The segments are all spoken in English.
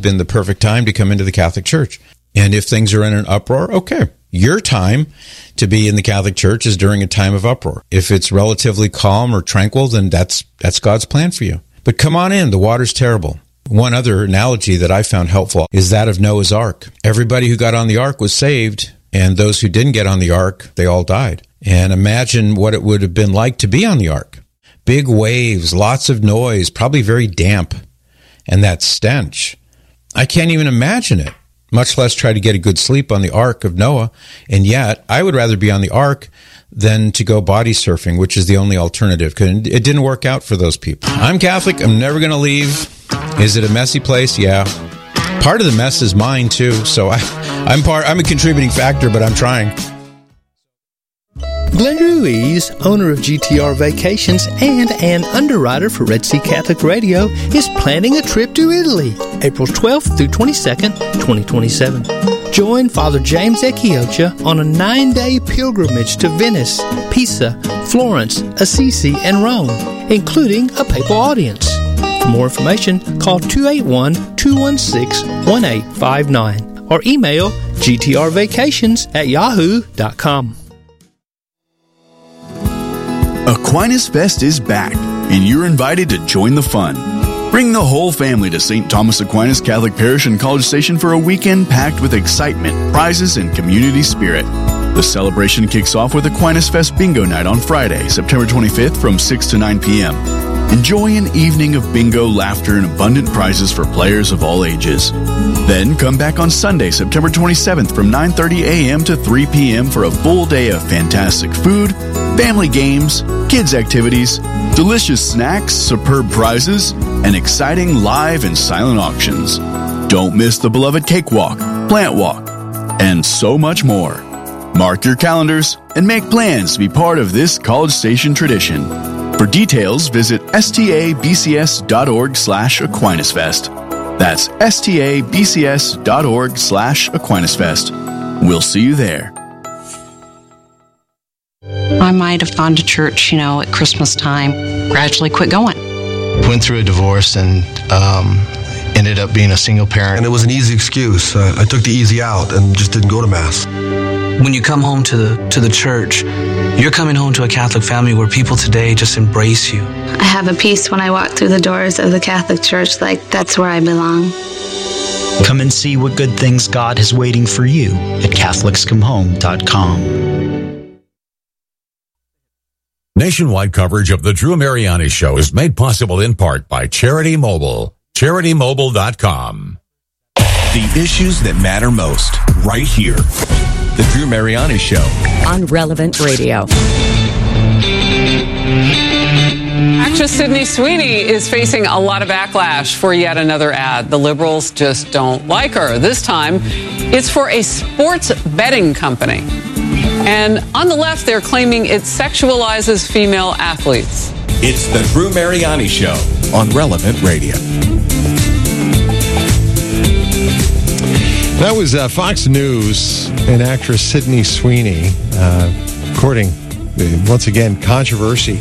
been the perfect time to come into the Catholic Church. And if things are in an uproar, okay. Your time to be in the Catholic Church is during a time of uproar. If it's relatively calm or tranquil, then that's God's plan for you. But come on in. The water's terrible. One other analogy that I found helpful is that of Noah's Ark. Everybody who got on the ark was saved, and those who didn't get on the ark, they all died. And imagine what it would have been like to be on the ark. Big waves, lots of noise, probably very damp, and that stench. I can't even imagine it, much less try to get a good sleep on the Ark of Noah. And yet, I would rather be on the Ark than to go body surfing, which is the only alternative, because it didn't work out for those people. I'm Catholic. I'm never going to leave. Is it a messy place? Yeah. Part of the mess is mine, too, so I'm a contributing factor, but I'm trying. Glenn Ruiz, owner of GTR Vacations and an underwriter for Red Sea Catholic Radio, is planning a trip to Italy, April 12th through 22nd, 2027. Join Father James Echiocha on a 9-day pilgrimage to Venice, Pisa, Florence, Assisi, and Rome, including a papal audience. For more information, call 281-216-1859 or email gtrvacations@yahoo.com. Aquinas Fest is back, and you're invited to join the fun. Bring the whole family to St. Thomas Aquinas Catholic Parish in College Station for a weekend packed with excitement, prizes, and community spirit. The celebration kicks off with Aquinas Fest Bingo Night on Friday, September 25th from 6 to 9 p.m. Enjoy an evening of bingo, laughter, and abundant prizes for players of all ages. Then come back on Sunday, September 27th from 9:30 a.m. to 3 p.m. for a full day of fantastic food, family games, kids activities, delicious snacks, superb prizes, and exciting live and silent auctions. Don't miss the beloved cakewalk, plant walk, and so much more. Mark your calendars and make plans to be part of this College Station tradition. For details, visit stabcs.org/AquinasFest. That's stabcs.org/AquinasFest. We'll see you there. I might have gone to church, at Christmas time, gradually quit going. Went through a divorce and ended up being a single parent. And it was an easy excuse. I took the easy out and just didn't go to Mass. When you come home to the church, you're coming home to a Catholic family where people today just embrace you. I have a peace when I walk through the doors of the Catholic Church, like that's where I belong. Come and see what good things God has waiting for you at CatholicsComeHome.com. Nationwide coverage of the Drew Mariani Show is made possible in part by Charity Mobile. CharityMobile.com. The issues that matter most, right here. The Drew Mariani Show on Relevant Radio. Actress Sydney Sweeney is facing a lot of backlash for yet another ad. The liberals just don't like her. This time, it's for a sports betting company. And on the left, they're claiming it sexualizes female athletes. It's the Drew Mariani Show on Relevant Radio. That was Fox News and actress Sydney Sweeney courting, once again, controversy.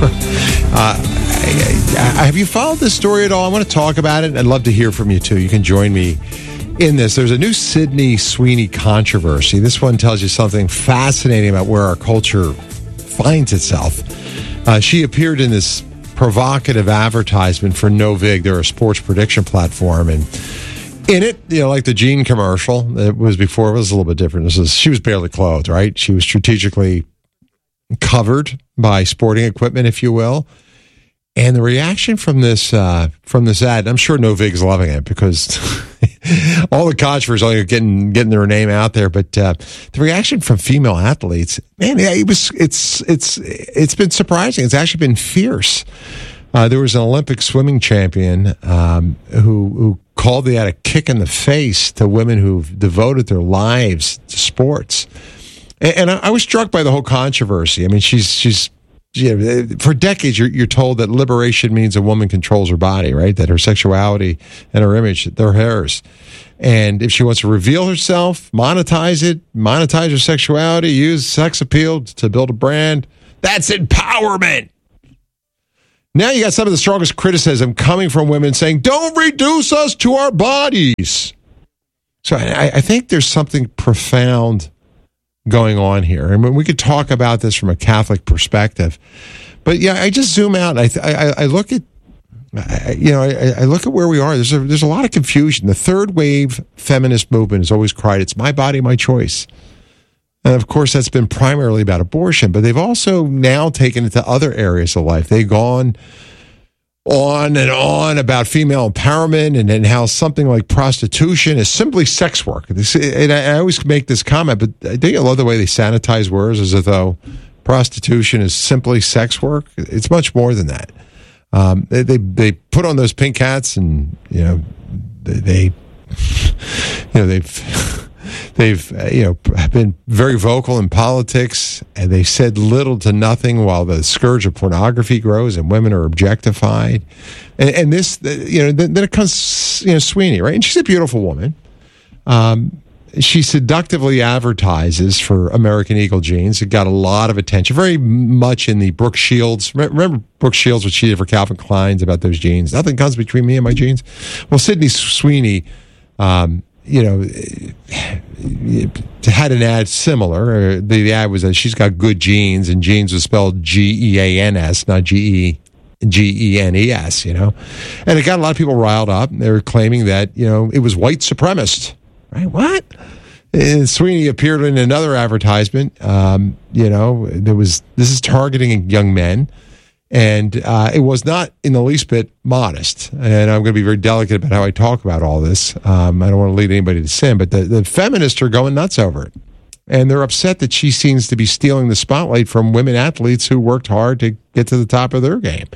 Have you followed this story at all? I want to talk about it. I'd love to hear from you, too. You can join me in this. There's a new Sydney Sweeney controversy. This one tells you something fascinating about where our culture finds itself. She appeared in this provocative advertisement for Novig. They're a sports prediction platform, and in it, like the Gene commercial that was before, it was a little bit different. She was barely clothed, right? She was strategically covered by sporting equipment, if you will. And the reaction from this ad, I'm sure Novig's loving it because all the controversy are getting their name out there. But the reaction from female athletes, man, it's been surprising. It's actually been fierce. There was an Olympic swimming champion who called the ad a kick in the face to women who've devoted their lives to sports. And I was struck by the whole controversy. I mean, she's for decades, you're told that liberation means a woman controls her body, right? That her sexuality and her image, they're hers. And if she wants to reveal herself, monetize her sexuality, use sex appeal to build a brand, that's empowerment. Now you got some of the strongest criticism coming from women saying, don't reduce us to our bodies. So I think there's something profound going on here. I mean, we could talk about this from a Catholic perspective. But yeah, I just zoom out. I look at, I look at where we are. There's a lot of confusion. The third wave feminist movement has always cried, it's my body, my choice. And of course, that's been primarily about abortion, but they've also now taken it to other areas of life. They've gone on and on about female empowerment and how something like prostitution is simply sex work. And I always make this comment, but I think I love the way they sanitize words as though prostitution is simply sex work. It's much more than that. They put on those pink hats and, they've been very vocal in politics, and they said little to nothing while the scourge of pornography grows and women are objectified. And this, then it comes, Sweeney, right? And she's a beautiful woman. She seductively advertises for American Eagle jeans. It got a lot of attention, very much in the Brooke Shields. Remember Brooke Shields, what she did for Calvin Klein's about those jeans? Nothing comes between me and my jeans. Well, Sydney Sweeney, had an ad similar. The ad was that she's got good genes, and jeans was spelled Geans, not Genes, And it got a lot of people riled up. They were claiming that, it was white supremacist. Right? What? And Sweeney appeared in another advertisement. This is targeting young men. And it was not in the least bit modest. And I'm going to be very delicate about how I talk about all this. I don't want to lead anybody to sin, but the feminists are going nuts over it. And they're upset that she seems to be stealing the spotlight from women athletes who worked hard to get to the top of their game.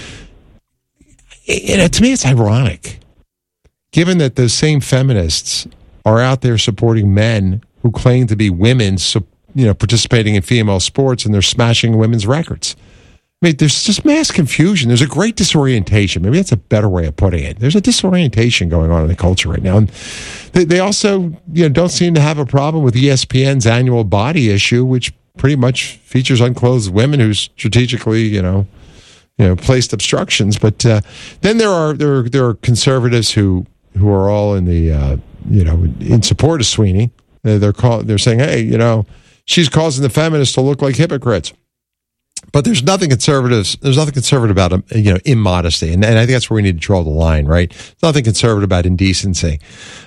To me, it's ironic, given that those same feminists are out there supporting men who claim to be women, participating in female sports, and they're smashing women's records. I mean, there's just mass confusion. There's a great disorientation. Maybe that's a better way of putting it. There's a disorientation going on in the culture right now. And they also, don't seem to have a problem with ESPN's annual body issue, which pretty much features unclothed women who strategically, placed obstructions. But then there are conservatives who are all in the in support of Sweeney. They're saying, hey, she's causing the feminists to look like hypocrites. But there's nothing conservative about immodesty, and I think that's where we need to draw the line, right? There's nothing conservative about indecency.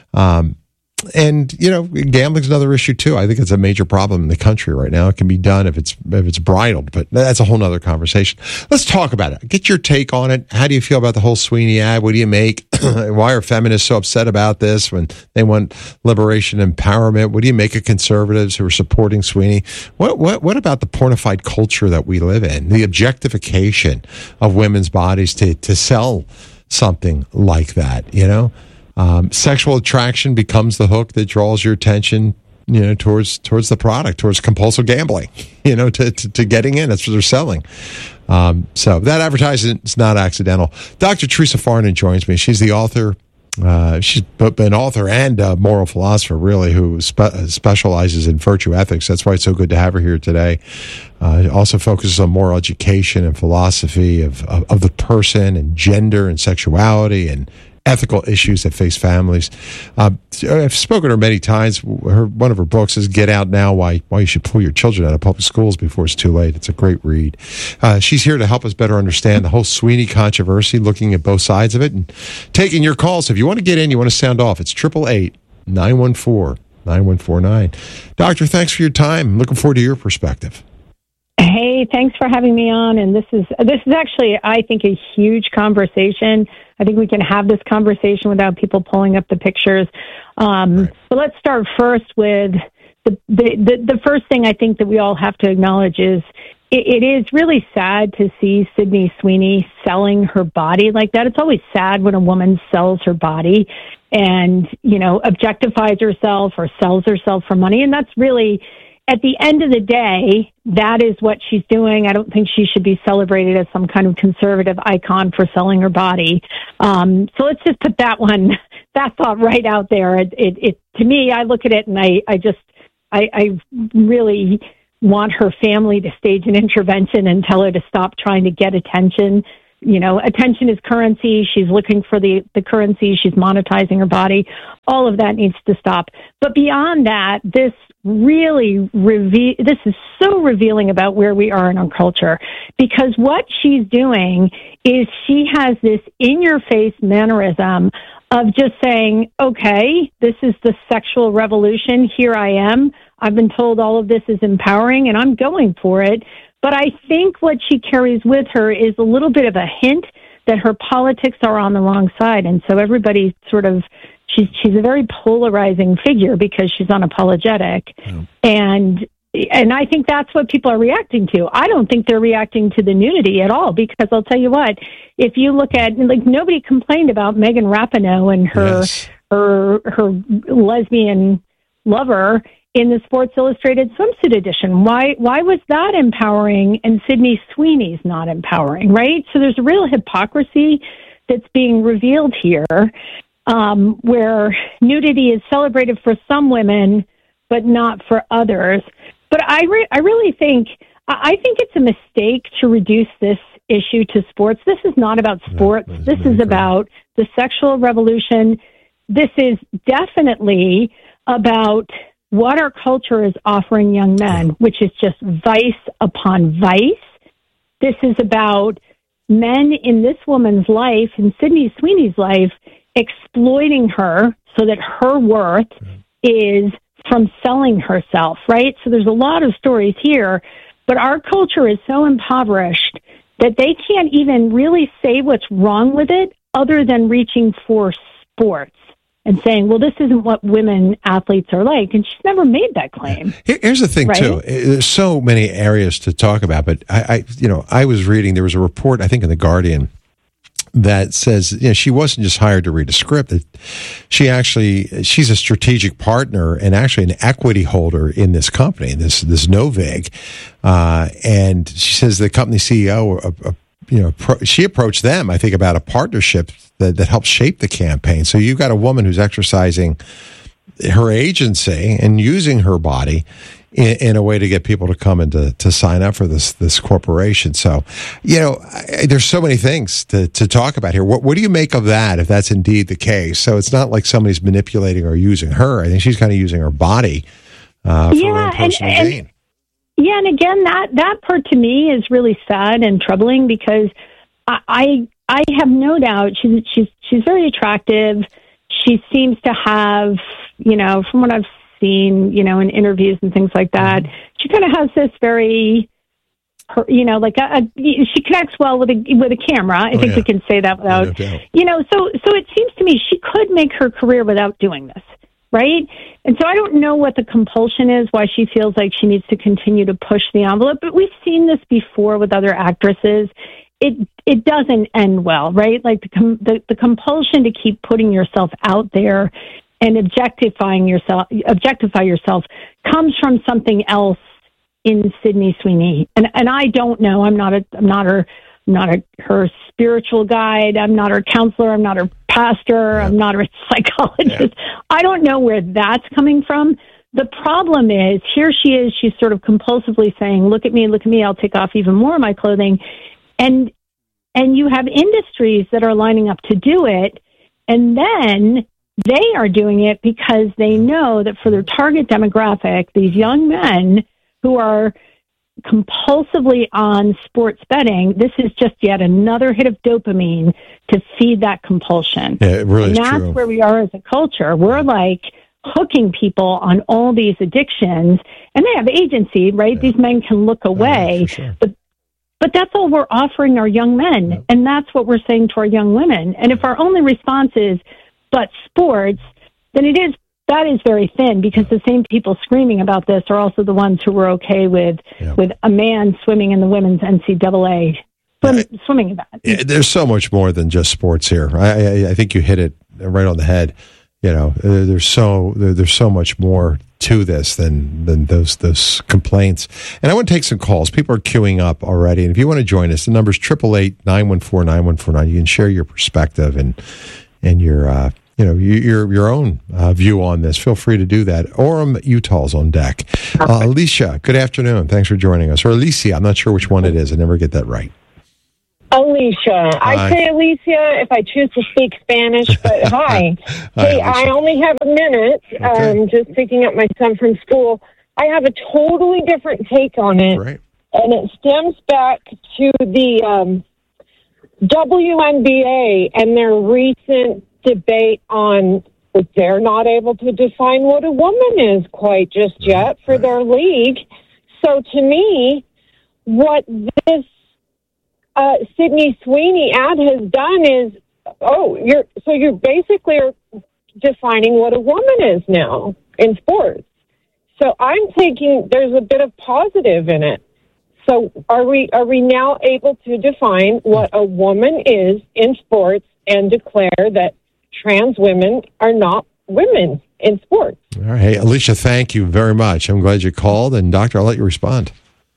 And gambling's another issue too. I think it's a major problem in the country right now. It can be done if it's bridled, but that's a whole nother conversation. Let's talk about it. Get your take on it. How do you feel about the whole Sweeney ad? What do you make? Why are feminists so upset about this when they want liberation and empowerment? What do you make of conservatives who are supporting Sweeney? What about the pornified culture that we live in? The objectification of women's bodies to sell something like that, sexual attraction becomes the hook that draws your attention, towards the product, towards compulsive gambling, to getting in. That's what they're selling. So that advertising is not accidental. Dr. Teresa Farnan joins me. She's the author. She's been author and moral philosopher, really, who specializes in virtue ethics. That's why it's so good to have her here today. Also focuses on moral education and philosophy of the person and gender and sexuality and ethical issues that face families. I've spoken to her many times. One of her books is Get Out Now, Why You Should Pull Your Children Out of Public Schools Before It's Too Late. It's a great read. She's here to help us better understand the whole Sweeney controversy, looking at both sides of it, and taking your calls. If you want to get in, you want to sound off, it's 888-914-9149. Doctor, thanks for your time. I'm looking forward to your perspective. Hey, thanks for having me on. And this is actually, I think, a huge conversation. I think we can have this conversation without people pulling up the pictures. Right. But let's start first with the first thing I think that we all have to acknowledge is it is really sad to see Sydney Sweeney selling her body like that. It's always sad when a woman sells her body and, objectifies herself or sells herself for money. And that's really, at the end of the day, that is what she's doing. I don't think she should be celebrated as some kind of conservative icon for selling her body. So let's just put that thought right out there. It to me, I look at it and I really want her family to stage an intervention and tell her to stop trying to get attention attention is currency. She's looking for the currency. She's monetizing her body. All of that needs to stop. But beyond that, this is so revealing about where we are in our culture, because what she's doing is she has this in-your-face mannerism of just saying, okay, this is the sexual revolution. Here I am. I've been told all of this is empowering, and I'm going for it. But I think what she carries with her is a little bit of a hint that her politics are on the wrong side. And so everybody sort of, she's a very polarizing figure because she's unapologetic. Yeah. And I think that's what people are reacting to. I don't think they're reacting to the nudity at all, because I'll tell you what, if you look at, nobody complained about Megan Rapinoe and her lesbian lover in the Sports Illustrated swimsuit edition. Why was that empowering and Sydney Sweeney's not empowering, right? So there's a real hypocrisy that's being revealed here, where nudity is celebrated for some women, but not for others. But I really think it's a mistake to reduce this issue to sports. This is not about sports. This is about the sexual revolution. This is definitely about what our culture is offering young men, which is just vice upon vice. This is about men in this woman's life, in Sydney Sweeney's life, exploiting her so that her worth is from selling herself, right? So there's a lot of stories here, but our culture is so impoverished that they can't even really say what's wrong with it other than reaching for sports and saying, well, this isn't what women athletes are like. And she's never made that claim. Here's the thing, right? Too. There's so many areas to talk about, but I was reading, there was a report, I think in The Guardian, that says, she wasn't just hired to read a script. She's a strategic partner and actually an equity holder in this company, this Novig. And she says the company CEO, she approached them, I think, about a partnership that helps shape the campaign. So you've got a woman who's exercising her agency and using her body in a way to get people to come and to sign up for this corporation. So, there's so many things to talk about here. What do you make of that, if that's indeed the case? So it's not like somebody's manipulating or using her. I think she's kind of using her body for her own personal gain. Yeah, and again, that part to me is really sad and troubling, because I have no doubt she's very attractive. She seems to have, from what I've seen, in interviews and things like that, she kind of has this very, she connects well with a camera. I think we can say that without, so it seems to me she could make her career without doing this, right? And so I don't know what the compulsion is, why she feels like she needs to continue to push the envelope, but we've seen this before with other actresses. It doesn't end well, right? Like the compulsion to keep putting yourself out there and objectify yourself comes from something else in Sydney Sweeney. And I don't know. I'm not her spiritual guide. I'm not her counselor. I'm not her pastor. I'm not her psychologist. I don't know where that's coming from. The problem is, here she is, she's sort of compulsively saying, look at me, I'll take off even more of my clothing. And you have industries that are lining up to do it, and then they are doing it because they know that for their target demographic, these young men who are compulsively on sports betting, this is just yet another hit of dopamine to feed that compulsion. Yeah, it really is true. And that's where we are as a culture. We're like hooking people on all these addictions, and they have agency, right? Yeah. These men can look away, sure. But that's all we're offering our young men, yeah. And that's what we're saying to our young women. And if our only response is, but sports, then that is very thin, because the same people screaming about this are also the ones who were okay with a man swimming in the women's NCAA swimming event. There's so much more than just sports here. I think you hit it right on the head. There's so much more to this than those complaints. And I want to take some calls. People are queuing up already. And if you want to join us, the number's 888-914-9149. You can share your perspective and your your own view on this. Feel free to do that. Orem, Utah's on deck. Alicia, good afternoon. Thanks for joining us. Or Alicia, I'm not sure which one it is. I never get that right. Alicia. I say Alicia if I choose to speak Spanish, but hi. Hey, I only have a minute. Okay. Just picking up my son from school. I have a totally different take on it. Right. And it stems back to the WNBA and their recent debate on they're not able to define what a woman is quite just yet for their league. So to me, what this Sydney Sweeney ad has done is, you're basically defining what a woman is now in sports. So I'm thinking there's a bit of positive in it. So are we now able to define what a woman is in sports and declare that trans women are not women in sports? All right. Hey, Alicia, thank you very much. I'm glad you called. And, Doctor, I'll let you respond.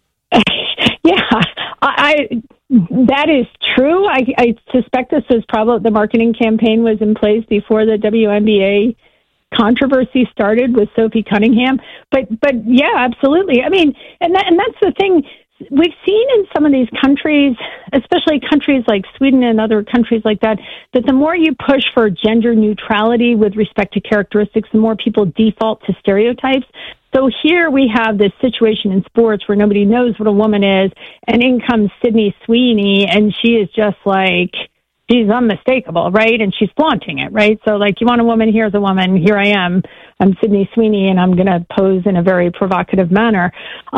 That is true. I suspect this was probably the marketing campaign was in place before the WNBA controversy started with Sophie Cunningham. But yeah, absolutely. I mean, and that's the thing. We've seen in some of these countries, especially countries like Sweden and other countries like that the more you push for gender neutrality with respect to characteristics, the more people default to stereotypes. So here we have this situation in sports where nobody knows what a woman is, and in comes Sydney Sweeney, and she is just like, she's unmistakable, right? And she's flaunting it, right? So, like, you want a woman, here's a woman, here I am. I'm Sydney Sweeney, and I'm going to pose in a very provocative manner.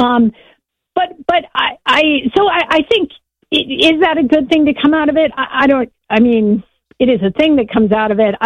But I think, is that a good thing to come out of it? I mean, it is a thing that comes out of it.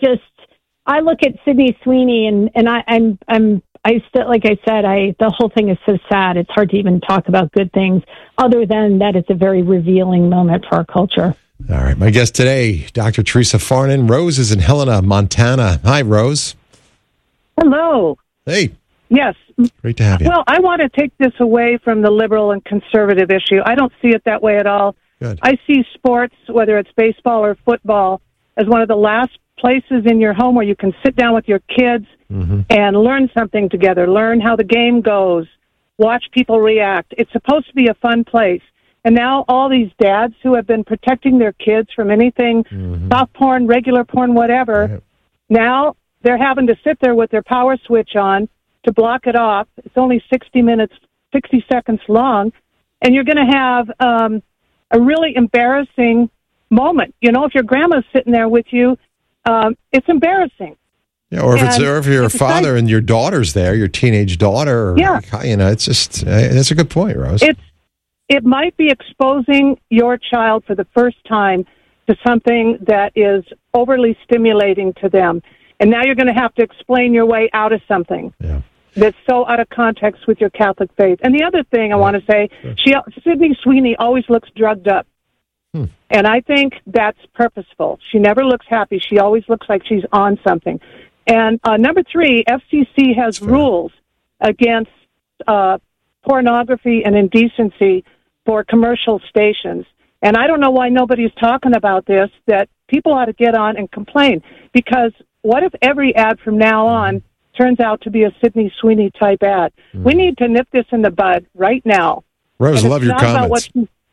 I look at Sydney Sweeney and I still, like I said, the whole thing is so sad. It's hard to even talk about good things other than that it's a very revealing moment for our culture. All right. My guest today, Dr. Teresa Farnan. Rose is in Helena, Montana. Hi, Rose. Hello. Hey. Yes. Great to have you. Well, I want to take this away from the liberal and conservative issue. I don't see it that way at all. Good. I see sports, whether it's baseball or football, as one of the last places in your home where you can sit down with your kids and learn something together, learn how the game goes, watch people react. It's supposed to be a fun place. And now all these dads who have been protecting their kids from anything, soft porn, regular porn, whatever, now they're having to sit there with their power switch on to block it off. It's only 60 seconds long, and you're going to have a really embarrassing moment. You know, if your grandma's sitting there with you, it's embarrassing. Yeah, or if you're a father and your daughter's there, your teenage daughter, it's just, that's a good point, Rose. It might be exposing your child for the first time to something that is overly stimulating to them. And now you're going to have to explain your way out of something that's so out of context with your Catholic faith. And the other thing I want to say, Sydney Sweeney always looks drugged up. And I think that's purposeful. She never looks happy. She always looks like she's on something. And number 3, FCC has rules against pornography and indecency for commercial stations. And I don't know why nobody's talking about this, that people ought to get on and complain. Because what if every ad from now on turns out to be a Sydney Sweeney type ad? We need to nip this in the bud right now. Rose, love your comments.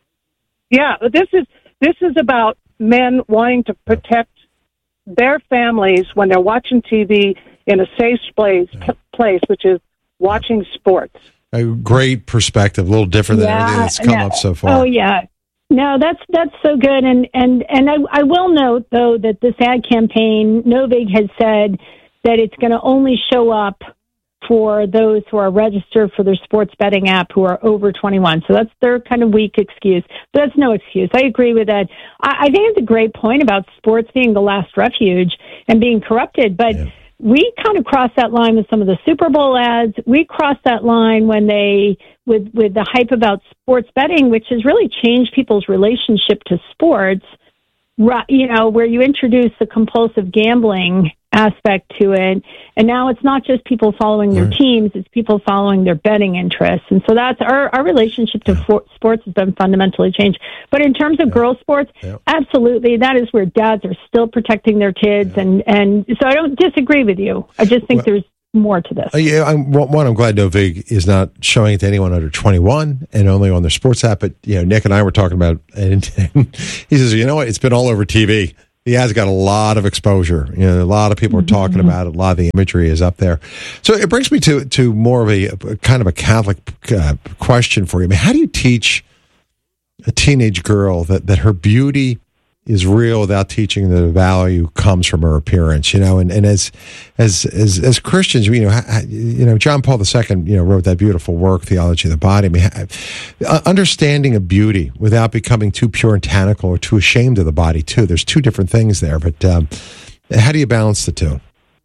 This is about men wanting to protect their families when they're watching TV in a safe place, which is watching sports. A great perspective, a little different than anything that's come up so far. Oh, yeah. No, that's so good. And I will note, though, that this ad campaign, Novig has said that it's going to only show up for those who are registered for their sports betting app who are over 21. So that's their kind of weak excuse. But that's no excuse. I agree with that. I think it's a great point about sports being the last refuge and being corrupted. But we kind of crossed that line with some of the Super Bowl ads. We crossed that line when with the hype about sports betting, which has really changed people's relationship to sports, you know, where you introduce the compulsive gambling aspect to it. And now it's not just people following their teams, it's people following their betting interests. And so that's our relationship to sports has been fundamentally changed. But in terms of girls' sports, absolutely, that is where dads are still protecting their kids. And so I don't disagree with you. I just think there's more to this. I'm glad Novig is not showing it to anyone under 21 and only on their sports app. But Nick and I were talking about, and he says, you know what? It's been all over TV. The ad's got a lot of exposure. A lot of people are talking about it. A lot of the imagery is up there. So it brings me to more of a kind of a Catholic question for you. I mean, how do you teach a teenage girl that her beauty is real without teaching that the value comes from her appearance? And as Christians, John Paul II, wrote that beautiful work, Theology of the Body. I mean, understanding of beauty without becoming too puritanical or too ashamed of the body too. There's two different things there, but how do you balance the two?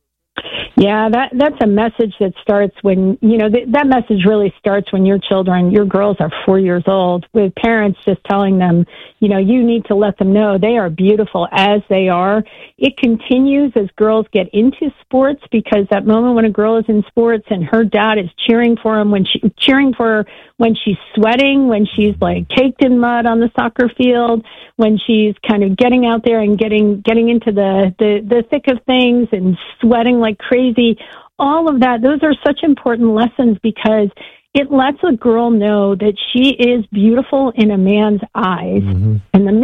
Yeah, that's a message that starts when, that message really starts when your girls are 4 years old, with parents just telling them, you need to let them know they are beautiful as they are. It continues as girls get into sports, because that moment when a girl is in sports and her dad is cheering for her when she's sweating, when she's like caked in mud on the soccer field, when she's kind of getting out there and getting into the thick of things and sweating like crazy, all of that, those are such important lessons, because it lets a girl know that she is beautiful in a man's eyes. Mm-hmm. And the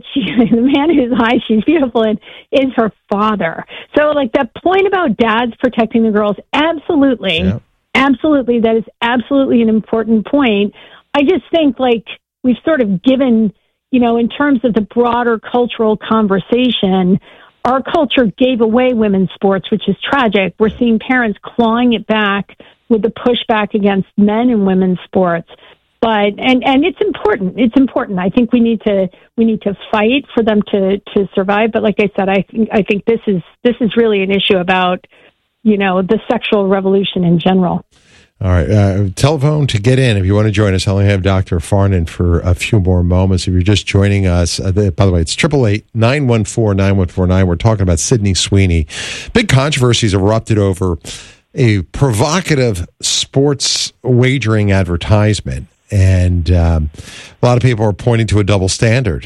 man whose eyes she's beautiful in is her father. So like that point about dads protecting the girls, absolutely. Yeah. Absolutely. That is absolutely an important point. I just think like we've sort of given, in terms of the broader cultural conversation, our culture gave away women's sports, which is tragic. We're seeing parents clawing it back with the pushback against men in women's sports. But and it's important. It's important. I think we need to fight for them to survive. But like I said, I think this is really an issue about the sexual revolution in general. All right. Telephone to get in if you want to join us. I only have Dr. Farnan for a few more moments. If you're just joining us, by the way, it's 888-914-9149. We're talking about Sydney Sweeney. Big controversies erupted over a provocative sports wagering advertisement. And a lot of people are pointing to a double standard.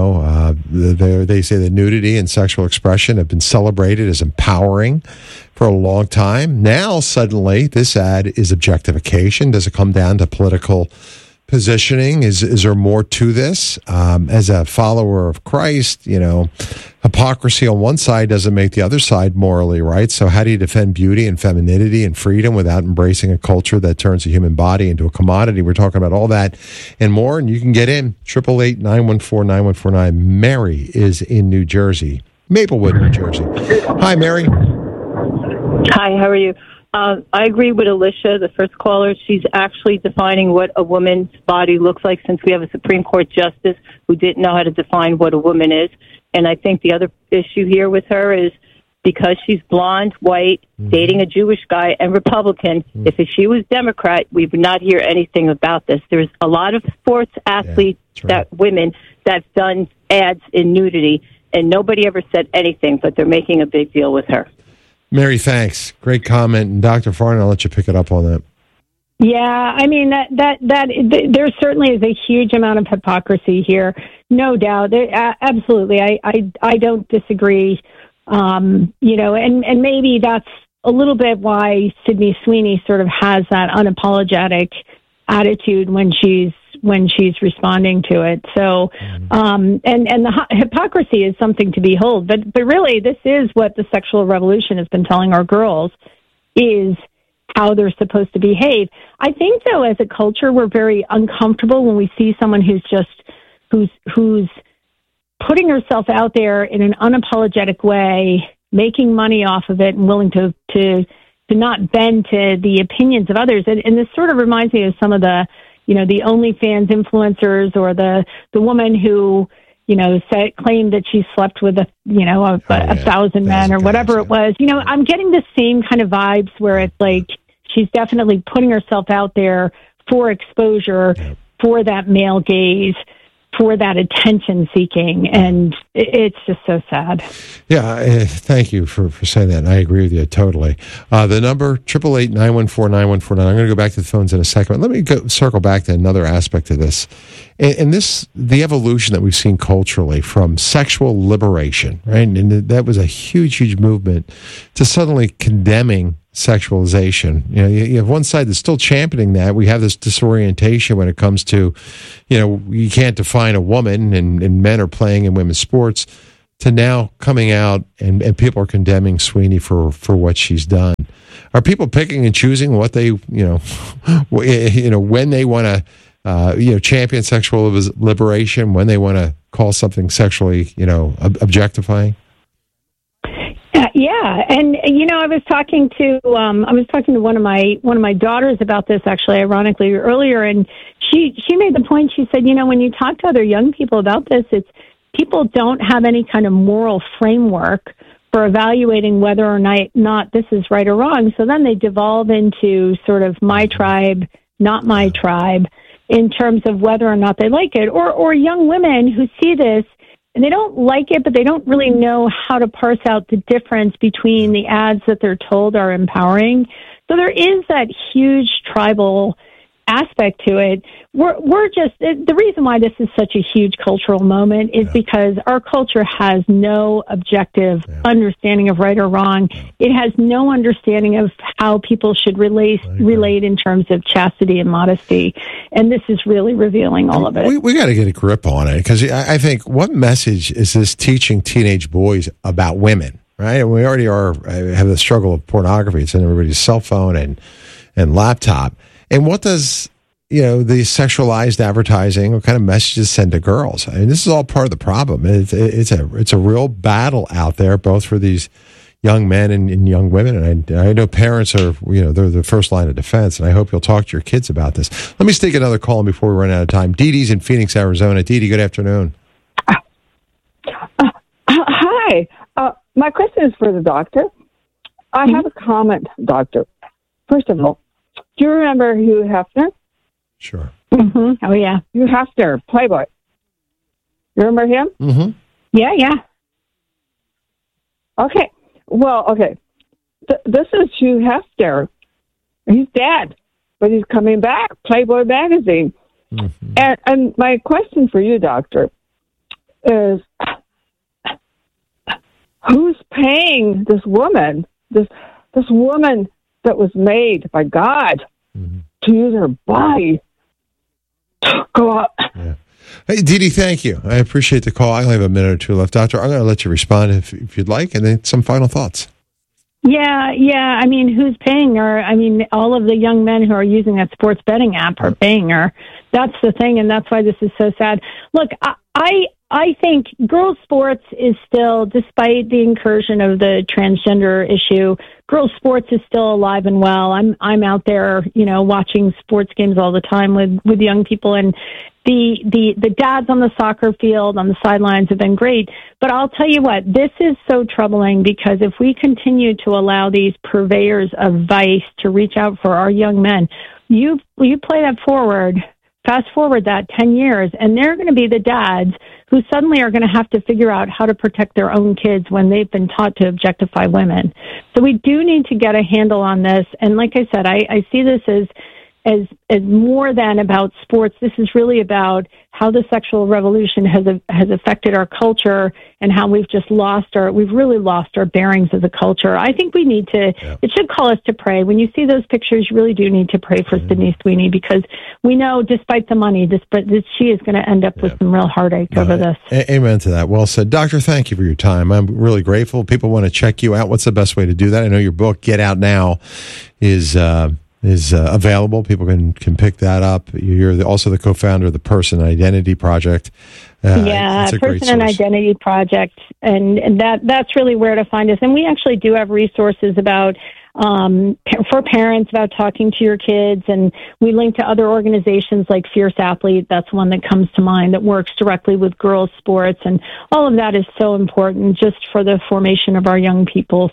They say that nudity and sexual expression have been celebrated as empowering for a long time. Now, suddenly, this ad is objectification. Does it come down to political positioning? Is there more to this? As a follower of Christ, hypocrisy on one side doesn't make the other side morally right. So how do you defend beauty and femininity and freedom without embracing a culture that turns the human body into a commodity? We're talking about all that and more, and you can get in 888-914-9149. Mary is in New Jersey, Maplewood, New Jersey. Hi, Mary. Hi, how are you? I agree with Alicia, the first caller. She's actually defining what a woman's body looks like, since we have a Supreme Court justice who didn't know how to define what a woman is. And I think the other issue here with her is because she's blonde, white, dating a Jewish guy, and Republican. If she was Democrat, we would not hear anything about this. There's a lot of sports athletes, women, that's done ads in nudity, and nobody ever said anything, but they're making a big deal with her. Mary, thanks. Great comment. And Dr. Farnan, I'll let you pick it up on that. Yeah, I mean, that there certainly is a huge amount of hypocrisy here. No doubt. Absolutely. I don't disagree. And maybe that's a little bit why Sydney Sweeney sort of has that unapologetic attitude when she's responding to it. So, and the hypocrisy is something to behold. But really, this is what the sexual revolution has been telling our girls, is how they're supposed to behave. I think, though, as a culture, we're very uncomfortable when we see someone who's putting herself out there in an unapologetic way, making money off of it, and willing to not bend to the opinions of others. And this sort of reminds me of some of the OnlyFans influencers, or the woman who, claimed that she slept with a 1,000 men or whatever it was. I'm getting the same kind of vibes where it's like she's definitely putting herself out there for exposure, for that male gaze, for that attention seeking, and it's just so sad. Yeah, thank you for saying that. And I agree with you totally. The number 888-914-9149. I'm going to go back to the phones in a second. Let me circle back to another aspect of this, and the evolution that we've seen culturally from sexual liberation, right? And that was a huge movement, to suddenly condemning sexualization. You have one side that's still championing that. We have this disorientation when it comes to, you can't define a woman, and men are playing in women's sports, to now coming out and people are condemning Sweeney for what she's done. Are people picking and choosing what they, when they want to, champion sexual liberation, when they want to call something sexually, objectifying? Yeah, and I was talking to one of my daughters about this, actually, ironically, earlier, and she made the point. She said, when you talk to other young people about this, it's people don't have any kind of moral framework for evaluating whether or not this is right or wrong. So then they devolve into sort of my tribe, not my tribe, in terms of whether or not they like it, or young women who see this. And they don't like it, but they don't really know how to parse out the difference between the ads that they're told are empowering. So there is that huge tribal aspect to it. We're just, the reason why this is such a huge cultural moment is because our culture has no objective understanding of right or wrong. It has no understanding of how people should relate in terms of chastity and modesty. And this is really revealing all of it. We got to get a grip on it, because I think, what message is this teaching teenage boys about women, right? And we already have the struggle of pornography. It's in everybody's cell phone and laptop. And what does, the sexualized advertising, what kind of messages send to girls? I mean, this is all part of the problem. It's a real battle out there, both for these young men and young women. And I know parents are, they're the first line of defense. And I hope you'll talk to your kids about this. Let me take another call before we run out of time. Dee Dee's in Phoenix, Arizona. Dee Dee, good afternoon. Hi. My question is for the doctor. I have a comment, doctor. First of all, do you remember Hugh Hefner? Sure. Mm-hmm. Oh, yeah. Hugh Hefner, Playboy. You remember him? Mm-hmm. Yeah. Okay. Well, okay. This is Hugh Hefner. He's dead, but he's coming back. Playboy magazine. Mm-hmm. And my question for you, doctor, is who's paying this woman, this woman that was made by God to use her body to go out? Yeah. Hey, Dee Dee, thank you. I appreciate the call. I only have a minute or two left. Doctor, I'm going to let you respond if you'd like, and then some final thoughts. Yeah. I mean, who's paying her? I mean, all of the young men who are using that sports betting app are paying her. That's the thing, and that's why this is so sad. Look, I think girls' sports is still, despite the incursion of the transgender issue, girls' sports is still alive and well. I'm out there, watching sports games all the time with young people, and the dads on the soccer field, on the sidelines have been great. But I'll tell you what, this is so troubling, because if we continue to allow these purveyors of vice to reach out for our young men, you play that forward. Fast forward that 10 years, and they're going to be the dads who suddenly are going to have to figure out how to protect their own kids when they've been taught to objectify women. So we do need to get a handle on this. And like I said, I see this as more than about sports. This is really about how the sexual revolution has affected our culture, and how we've really lost our bearings as a culture. I think we need to, it should call us to pray. When you see those pictures, you really do need to pray for Sydney Sweeney, because we know, despite the money, she is going to end up with some real heartache over this. Amen to that. Well said. Doctor, thank you for your time. I'm really grateful. People want to check you out. What's the best way to do that? I know your book, Get Out Now, is available. People can pick that up. You're also the co-founder of the Person and Identity Project. Person and Identity Project, and that's really where to find us. And we actually do have resources about for parents about talking to your kids, and we link to other organizations like Fierce Athlete. That's one that comes to mind, that works directly with girls' sports, and all of that is so important just for the formation of our young people.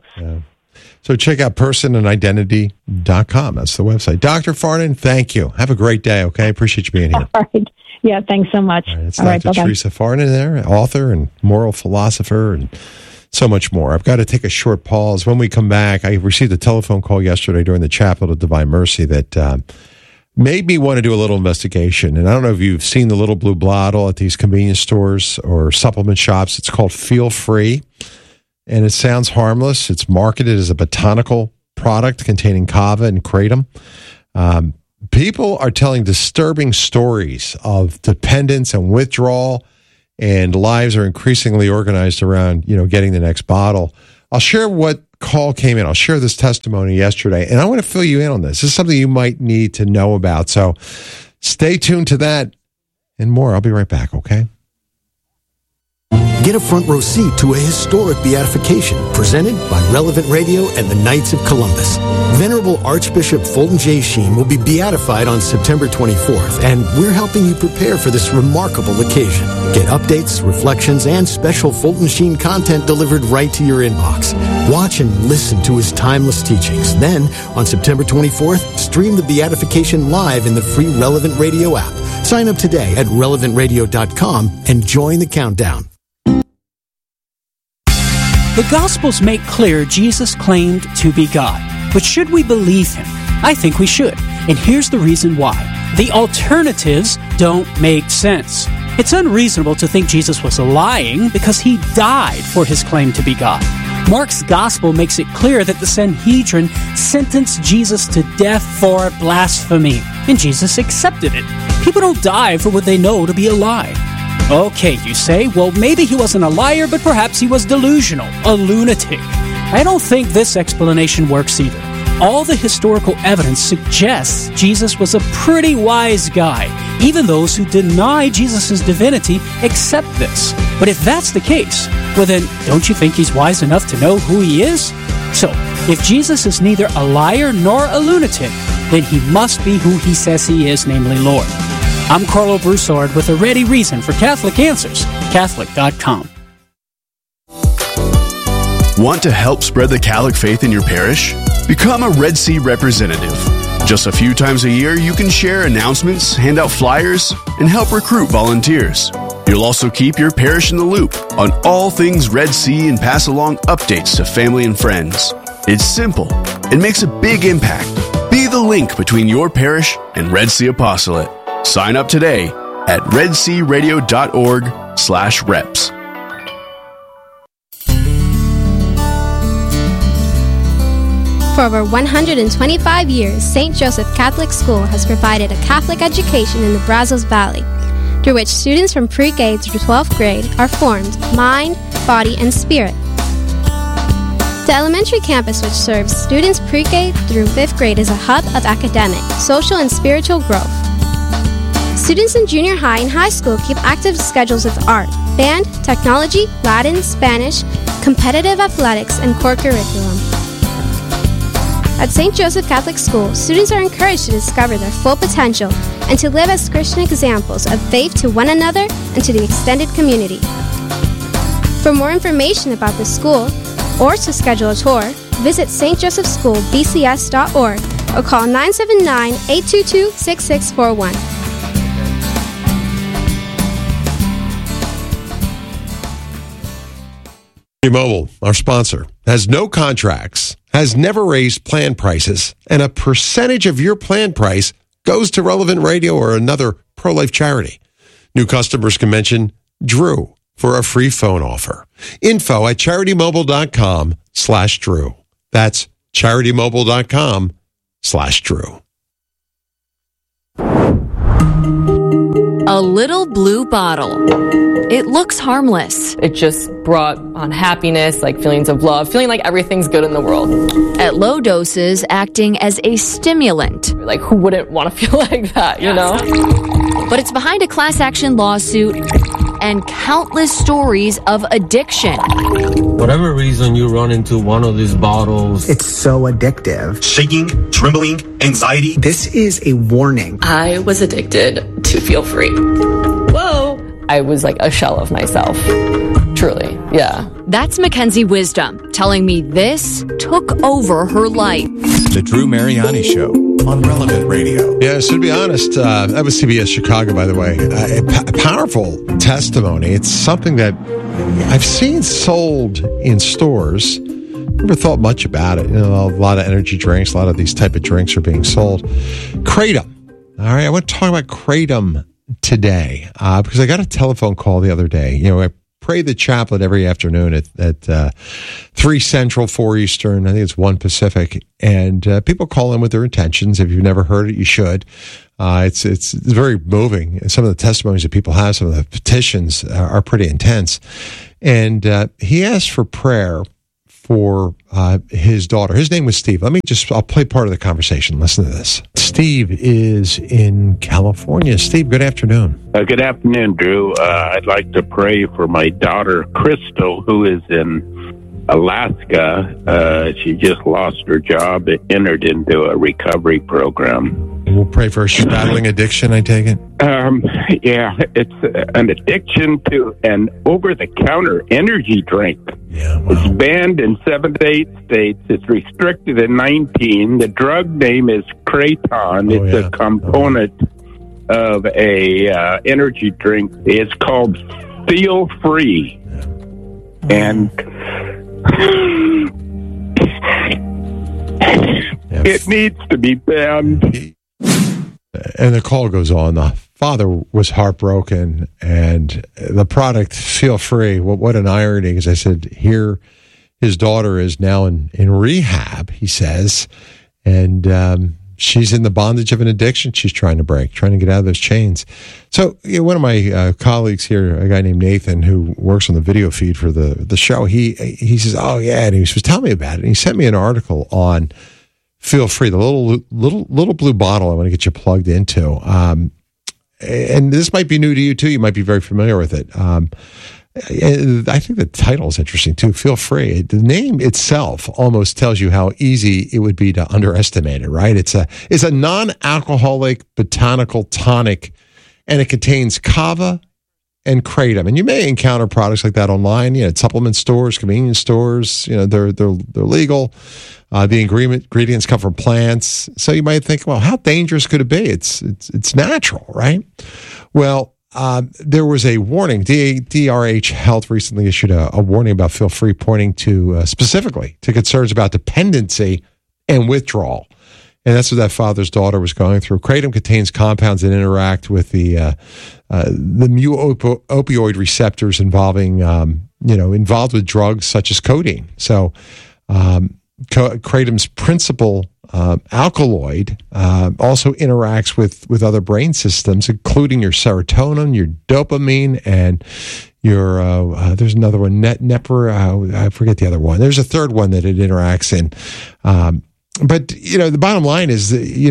So check out personandidentity.com. That's the website. Dr. Farnan, thank you. Have a great day, okay? Appreciate you being here. All right. Yeah, thanks so much. All right, it's Dr. Teresa Farnan there, author and moral philosopher and so much more. I've got to take a short pause. When we come back, I received a telephone call yesterday during the Chapel of Divine Mercy that made me want to do a little investigation. And I don't know if you've seen the little blue bottle at these convenience stores or supplement shops. It's called Feel Free. And it sounds harmless. It's marketed as a botanical product containing kava and kratom. People are telling disturbing stories of dependence and withdrawal, and lives are increasingly organized around, getting the next bottle. I'll share what call came in. I'll share this testimony yesterday, and I want to fill you in on this. This is something you might need to know about. So stay tuned to that and more. I'll be right back, okay? Get a front row seat to a historic beatification presented by Relevant Radio and the Knights of Columbus. Venerable Archbishop Fulton J. Sheen will be beatified on September 24th, and we're helping you prepare for this remarkable occasion. Get updates, reflections, and special Fulton Sheen content delivered right to your inbox. Watch and listen to his timeless teachings. Then, on September 24th, stream the beatification live in the free Relevant Radio app. Sign up today at relevantradio.com and join the countdown. The Gospels make clear Jesus claimed to be God. But should we believe him? I think we should. And here's the reason why. The alternatives don't make sense. It's unreasonable to think Jesus was lying because he died for his claim to be God. Mark's Gospel makes it clear that the Sanhedrin sentenced Jesus to death for blasphemy, and Jesus accepted it. People don't die for what they know to be a lie. Okay, you say, well, maybe he wasn't a liar, but perhaps he was delusional, a lunatic. I don't think this explanation works either. All the historical evidence suggests Jesus was a pretty wise guy. Even those who deny Jesus' divinity accept this. But if that's the case, well then, don't you think he's wise enough to know who he is? So, if Jesus is neither a liar nor a lunatic, then he must be who he says he is, namely Lord. I'm Carlo Broussard with a ready reason for Catholic Answers, Catholic.com. Want to help spread the Catholic faith in your parish? Become a Red Sea representative. Just a few times a year, you can share announcements, hand out flyers, and help recruit volunteers. You'll also keep your parish in the loop on all things Red Sea and pass along updates to family and friends. It's simple and makes a big impact. Be the link between your parish and Red Sea Apostolate. Sign up today at redsearadio.org/reps. For over 125 years, St. Joseph Catholic School has provided a Catholic education in the Brazos Valley, through which students from pre-K through 12th grade are formed mind, body, and spirit. The elementary campus, which serves students pre-K through 5th grade, is a hub of academic, social, and spiritual growth. Students in junior high and high school keep active schedules of art, band, technology, Latin, Spanish, competitive athletics, and core curriculum. At St. Joseph Catholic School, students are encouraged to discover their full potential and to live as Christian examples of faith to one another and to the extended community. For more information about the school or to schedule a tour, visit stjosephschoolbcs.org or call 979-822-6641. T-Mobile, our sponsor, has no contracts, has never raised plan prices, and a percentage of your plan price goes to Relevant Radio or another pro-life charity. New customers can mention Drew for a free phone offer. Info at CharityMobile.com/Drew. That's CharityMobile.com/Drew. A little blue bottle. It looks harmless. It just brought on happiness, like feelings of love, feeling like everything's good in the world. At low doses, acting as a stimulant. Like, who wouldn't want to feel like that, you know? But it's behind a class action lawsuit and countless stories of addiction. Whatever reason you run into one of these bottles, it's so addictive. Shaking, trembling, anxiety. This is a warning. I was addicted to feel free. Whoa. I was like a shell of myself. Truly, yeah. That's Mackenzie Wisdom telling me this took over her life. The Drew Mariani Show on Relevant Radio. Yeah, so to be honest, that was CBS Chicago, by the way. A powerful testimony. It's something that I've seen sold in stores. Never thought much about it. You know, a lot of energy drinks, a lot of these type of drinks are being sold. Kratom. All right, I want to talk about Kratom today because I got a telephone call the other day. You know, I pray the chaplet every afternoon at 3 Central, 4 Eastern. I think it's 1 Pacific. And people call in with their intentions. If you've never heard it, you should. It's very moving. Some of the testimonies that people have, some of the petitions are pretty intense. And he asked for prayer for his daughter. His name was Steve. I'll play part of the conversation. Listen to this. Steve is in California. Steve, good afternoon. Good afternoon, Drew. I'd like to pray for my daughter, Crystal, who is in Alaska. She just lost her job and entered into a recovery program. We'll pray for her. She's battling addiction, I take it? Yeah, it's an addiction to an over-the-counter energy drink. Yeah, wow. It's banned in 7 to 8 states. It's restricted in 19. The drug name is Kraton. It's a component of a energy drink. It's called Feel Free. And it needs to be banned. And the call goes on. The father was heartbroken, and the product, Feel Free. What an irony, because I said, here, his daughter is now in rehab, he says, and she's in the bondage of an addiction she's trying to break, trying to get out of those chains. So one of my colleagues here, a guy named Nathan, who works on the video feed for the show, he says, oh, yeah, and he was telling me about it, and he sent me an article on Feel Free, the little blue bottle I want to get you plugged into. And this might be new to you, too. You might be very familiar with it. I think the title is interesting, too. Feel Free. The name itself almost tells you how easy it would be to underestimate it, right? It's a non-alcoholic botanical tonic, and it contains kava and kratom. And you may encounter products like that online, at supplement stores, convenience stores. They're legal. The ingredients come from plants. So you might think, well, how dangerous could it be? It's natural, right? Well, there was a warning. DRH Health recently issued a warning about Feel Free, pointing to specifically to concerns about dependency and withdrawal. And that's what that father's daughter was going through. Kratom contains compounds that interact with the mu opioid receptors involved with drugs such as codeine. So, Kratom's principal alkaloid also interacts with other brain systems, including your serotonin, your dopamine, and your there's another one, I forget the other one. There's a third one that it interacts in. But the bottom line is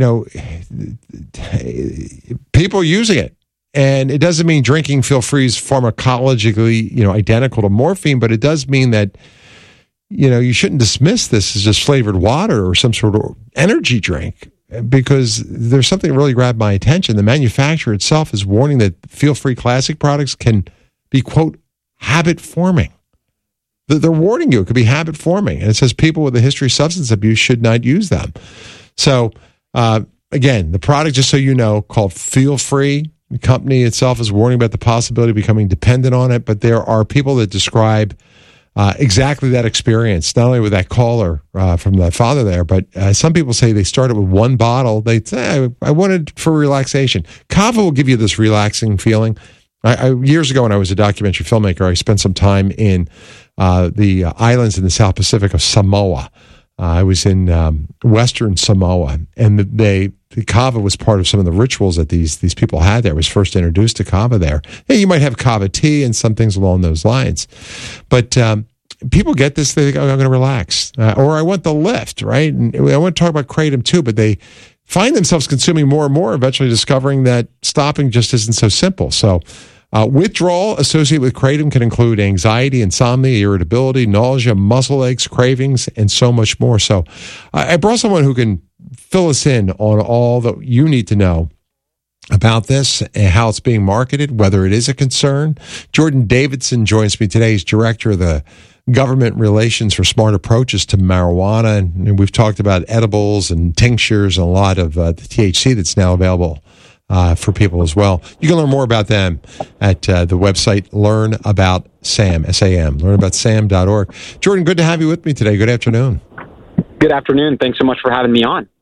people are using it. And it doesn't mean drinking Feel Free is pharmacologically, identical to morphine, but it does mean that you shouldn't dismiss this as just flavored water or some sort of energy drink, because there's something that really grabbed my attention. The manufacturer itself is warning that Feel Free classic products can be, quote, habit forming. They're warning you it could be habit forming. And it says people with a history of substance abuse should not use them. So, again, the product, just so you know, called Feel Free. The company itself is warning about the possibility of becoming dependent on it, but there are people that describe exactly that experience, not only with that caller from the father there, but some people say they started with one bottle. They say, I wanted for relaxation. Kava will give you this relaxing feeling. Years ago, when I was a documentary filmmaker, I spent some time in the islands in the South Pacific of Samoa. I was in Western Samoa, and the kava was part of some of the rituals that these people had there. I was first introduced to kava there. Hey, you might have kava tea and some things along those lines. But people get this, they think, oh, I'm going to relax. Or I want the lift, right? And I want to talk about kratom too, but they find themselves consuming more and more, eventually discovering that stopping just isn't so simple. So withdrawal associated with kratom can include anxiety, insomnia, irritability, nausea, muscle aches, cravings, and so much more. So I brought someone who can fill us in on all that you need to know about this and how it's being marketed, whether it is a concern. Jordan Davidson joins me today. He's director of the Government Relations for Smart Approaches to Marijuana. And we've talked about edibles and tinctures and a lot of the THC that's now available for people as well. You can learn more about them at the website Learn About Sam, S-A-M, learnaboutsam.org. Jordan, good to have you with me today. Good afternoon. Good afternoon. Thanks so much for having me on.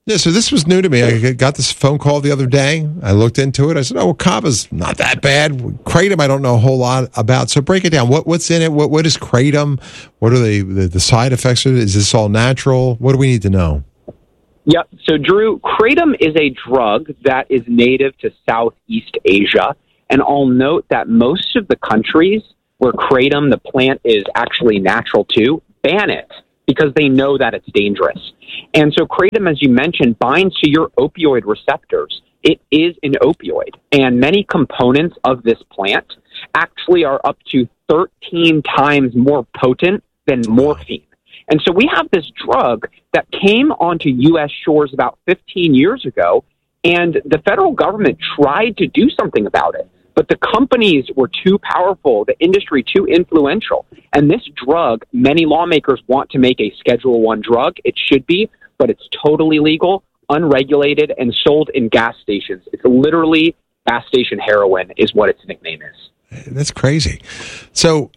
Yeah, so this was new to me. I got this phone call the other day. I looked into it. I said, "Oh, well, Kaba's not that bad. Kratom, I don't know a whole lot about." So break it down. What's in it? What is Kratom? What are the side effects of it? Is this all natural? What do we need to know? Yep. So, Drew, Kratom is a drug that is native to Southeast Asia. And I'll note that most of the countries where Kratom, the plant, is actually natural to, ban it because they know that it's dangerous. And so Kratom, as you mentioned, binds to your opioid receptors. It is an opioid. And many components of this plant actually are up to 13 times more potent than morphine. And so we have this drug that came onto U.S. shores about 15 years ago, and the federal government tried to do something about it. But the companies were too powerful, the industry too influential. And this drug, many lawmakers want to make a Schedule I drug. It should be, but it's totally legal, unregulated, and sold in gas stations. It's literally gas station heroin is what its nickname is. That's crazy. So,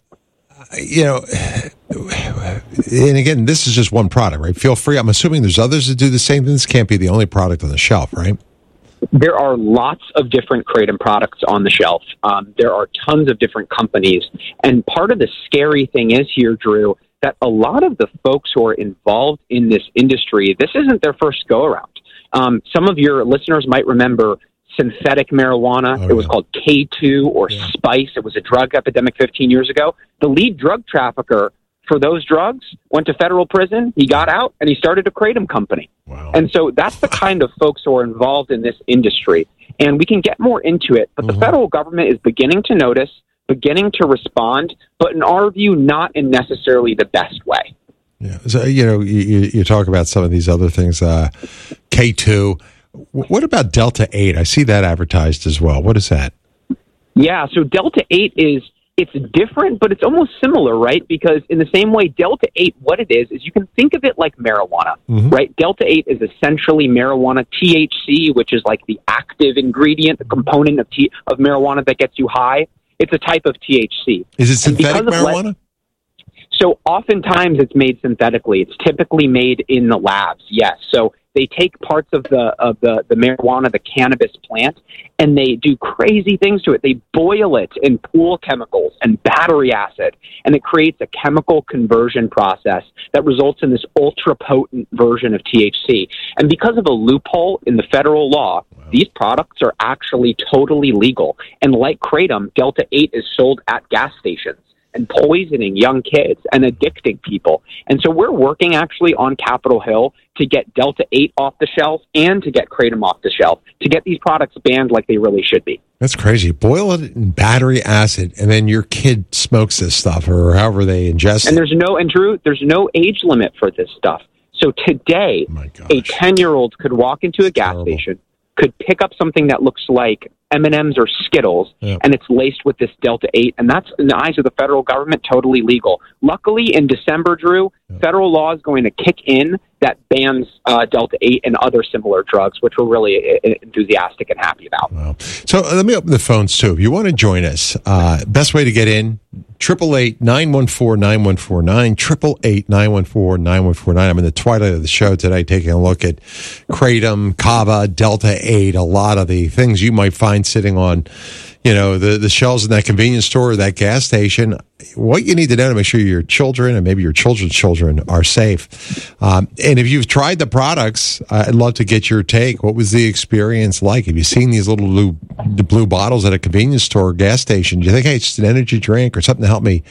and again, this is just one product, right? Feel free. I'm assuming there's others that do the same thing. This can't be the only product on the shelf, right? There are lots of different Kratom products on the shelf. There are tons of different companies. And part of the scary thing is here, Drew, that a lot of the folks who are involved in this industry, this isn't their first go-around. Some of your listeners might remember synthetic marijuana. It was called K2 or Spice. It was a drug epidemic 15 years ago. The lead drug trafficker for those drugs went to federal prison. He got out and he started a Kratom company. Wow. And so that's the kind of folks who are involved in this industry. And we can get more into it, but the federal government is beginning to notice, beginning to respond, but in our view, not in necessarily the best way. Yeah. So, you talk about some of these other things, K2. What about Delta 8? I see that advertised as well. What is that? Yeah, so Delta 8 it's different, but it's almost similar, right? Because in the same way, Delta 8, what it is you can think of it like marijuana, right? Delta 8 is essentially marijuana. THC, which is like the active ingredient, the component of marijuana that gets you high. It's a type of THC. Is it synthetic marijuana? So oftentimes it's made synthetically. It's typically made in the labs, yes. So they take parts of the marijuana, the cannabis plant, and they do crazy things to it. They boil it in pool chemicals and battery acid, and it creates a chemical conversion process that results in this ultra-potent version of THC. And because of a loophole in the federal law, these products are actually totally legal. And like Kratom, Delta 8 is sold at gas stations and poisoning young kids and addicting people. And so we're working actually on Capitol Hill to get Delta 8 off the shelf and to get Kratom off the shelf, to get these products banned like they really should be. That's crazy. Boil it in battery acid, and then your kid smokes this stuff or however they ingest it. And Drew, there's no age limit for this stuff. So today, a 10-year-old could walk into a gas station, could pick up something that looks like M&Ms or Skittles, and it's laced with this Delta 8, and that's, in the eyes of the federal government, totally legal. Luckily, in December, Drew, federal law is going to kick in that bans Delta 8 and other similar drugs, which we're really enthusiastic and happy about. Wow. So let me open the phones, too. If you want to join us, best way to get in, 888-914-9149, 888-914-9149. I'm in the twilight of the show today taking a look at Kratom, Kava, Delta 8, a lot of the things you might find sitting on, the shelves in that convenience store or that gas station. What you need to know to make sure your children and maybe your children's children are safe. And if you've tried the products, I'd love to get your take. What was the experience like? Have you seen these little blue bottles at a convenience store or gas station? Do you think, hey, it's just an energy drink or something to help me,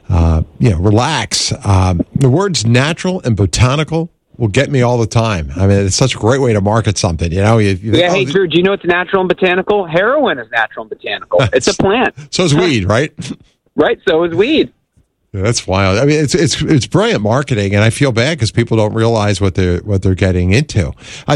relax? The words natural and botanical will get me all the time. I mean, it's such a great way to market something. Hey, Drew, do you know what's natural and botanical? Heroin is natural and botanical. It's a plant. So is weed, right? Right, so is weed. Yeah, that's wild. I mean, it's brilliant marketing, and I feel bad because people don't realize what they're getting into.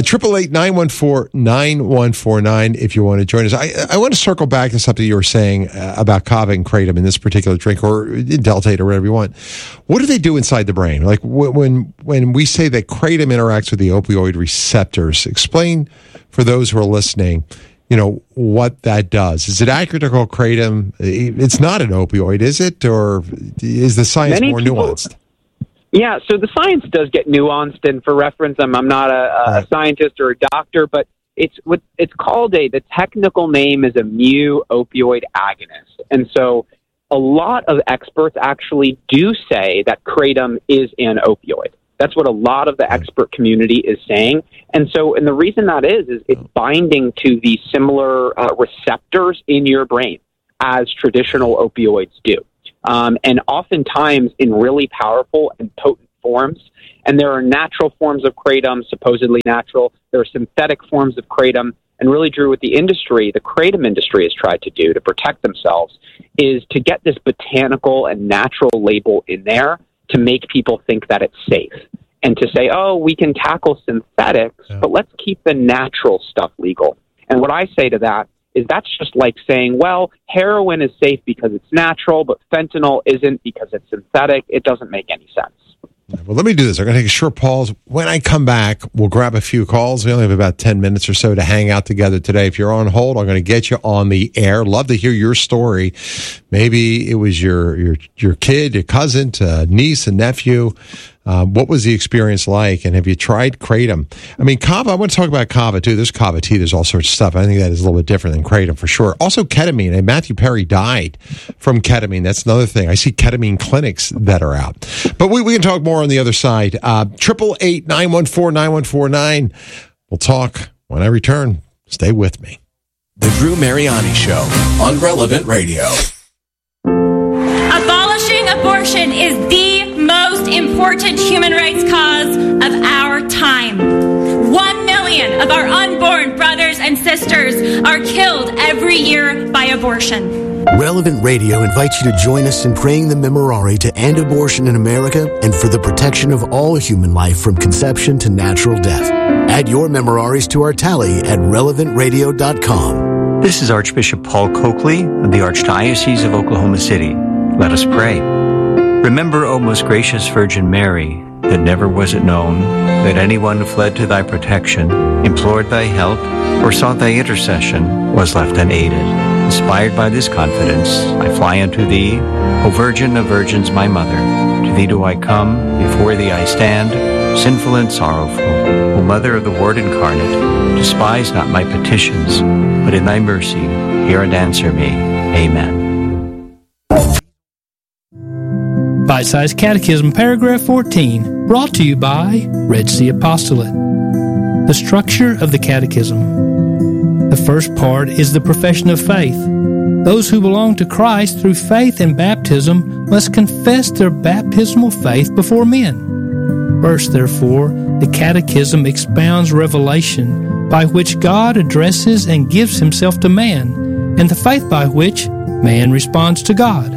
888-914-9149 if you want to join us. I want to circle back to something you were saying about Kava and Kratom in this particular drink, or Delta 8 or whatever you want. What do they do inside the brain? Like when we say that Kratom interacts with the opioid receptors, explain for those who are listening, what that does. Is it accurate to call Kratom? It's not an opioid, is it? Or is the science more nuanced? Yeah, so the science does get nuanced, and for reference, I'm not a scientist or a doctor, but it's called the technical name is a mu-opioid agonist. And so a lot of experts actually do say that kratom is an opioid. That's what a lot of the expert community is saying. And the reason that is it's binding to the similar receptors in your brain as traditional opioids do. And oftentimes in really powerful and potent forms. And there are natural forms of kratom, supposedly natural. There are synthetic forms of kratom. And really, Drew, what the kratom industry has tried to do to protect themselves is to get this botanical and natural label in there to make people think that it's safe. And to say, oh, we can tackle synthetics, but let's keep the natural stuff legal. And what I say to that is that's just like saying, well, heroin is safe because it's natural, but fentanyl isn't because it's synthetic. It doesn't make any sense. Well, let me do this. I'm going to take a short pause. When I come back, we'll grab a few calls. We only have about 10 minutes or so to hang out together today. If you're on hold, I'm going to get you on the air. Love to hear your story. Maybe it was your kid, your cousin, niece, and nephew. What was the experience like? And have you tried kratom? I mean, kava, I want to talk about kava too. There's kava tea, there's all sorts of stuff. I think that is a little bit different than kratom for sure. Also ketamine, and Matthew Perry died from ketamine. That's another thing. I see ketamine clinics that are out. But we can talk more on the other side. 888-914-9149. We'll talk when I return. Stay with me. The Drew Mariani Show on Relevant Radio. Abolishing abortion is the most important human rights cause of our time. 1 million of our unborn brothers and sisters are killed every year by abortion. Relevant Radio invites you to join us in praying the Memorare to end abortion in America and for the protection of all human life from conception to natural death. Add your Memoraries to our tally at relevantradio.com. This is Archbishop Paul Coakley of the Archdiocese of Oklahoma City. Let us pray. Remember, O most gracious Virgin Mary, that never was it known that anyone who fled to thy protection, implored thy help, or sought thy intercession was left unaided. Inspired by this confidence, I fly unto thee, O Virgin of Virgins, my Mother. To thee do I come, before thee I stand, sinful and sorrowful. O Mother of the Word incarnate, despise not my petitions, but in thy mercy hear and answer me. Amen. Bite-Sized Catechism, paragraph 14, brought to you by Red Sea Apostolate. The structure of the Catechism. The first part is the profession of faith. Those who belong to Christ through faith and baptism must confess their baptismal faith before men. First, therefore, the Catechism expounds revelation by which God addresses and gives himself to man, and the faith by which man responds to God.